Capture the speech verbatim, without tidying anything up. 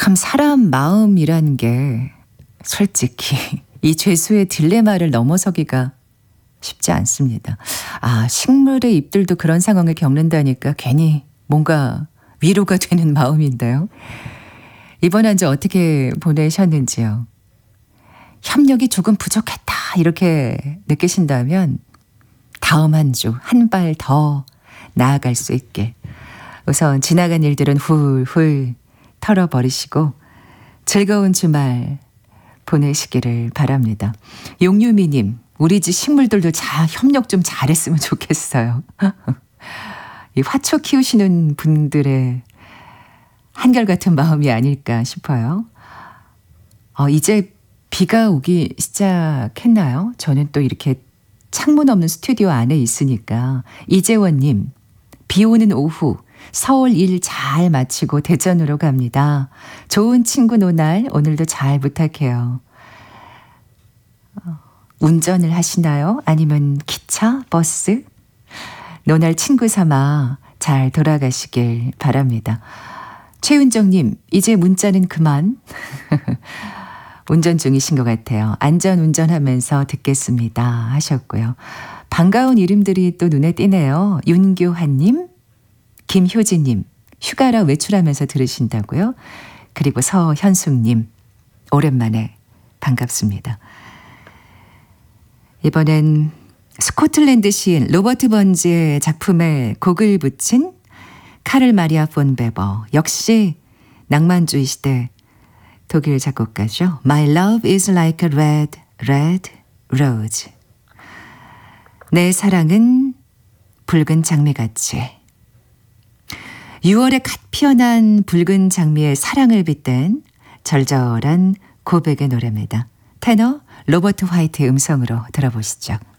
참 사람 마음이란 게 솔직히 이 죄수의 딜레마를 넘어서기가 쉽지 않습니다. 아, 식물의 잎들도 그런 상황을 겪는다니까 괜히 뭔가 위로가 되는 마음인데요. 이번 한 주 어떻게 보내셨는지요? 협력이 조금 부족했다 이렇게 느끼신다면 다음 한 주 한 발 더 나아갈 수 있게 우선 지나간 일들은 훌훌 털어버리시고 즐거운 주말 보내시기를 바랍니다. 용유미님, 우리 집 식물들도 잘 협력 좀 잘했으면 좋겠어요. 이 화초 키우시는 분들의 한결같은 마음이 아닐까 싶어요. 어, 이제 비가 오기 시작했나요? 저는 또 이렇게 창문 없는 스튜디오 안에 있으니까. 이재원님, 비 오는 오후 서울 일 잘 마치고 대전으로 갑니다. 좋은 친구 노날 오늘도 잘 부탁해요. 어, 운전을 하시나요? 아니면 기차, 버스? 노날 친구 삼아 잘 돌아가시길 바랍니다. 최은정님, 이제 문자는 그만. 운전 중이신 것 같아요. 안전 운전하면서 듣겠습니다 하셨고요. 반가운 이름들이 또 눈에 띄네요. 윤교한님, 김효진님, 휴가라 외출하면서 들으신다고요. 그리고 서현숙님, 오랜만에 반갑습니다. 이번엔 스코틀랜드 시인 로버트 번즈의 작품에 곡을 붙인 카를 마리아 폰 베버, 역시 낭만주의 시대 독일 작곡가죠. My love is like a red, red rose. 내 사랑은 붉은 장미같이. 유월에 갓 피어난 붉은 장미의 사랑을 빗댄 절절한 고백의 노래입니다. 테너 로버트 화이트의 음성으로 들어보시죠.